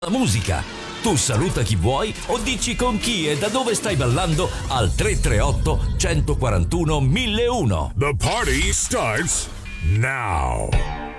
La musica. Tu saluta chi vuoi o dici con chi e da dove stai ballando al 338 141 1001. The party starts now.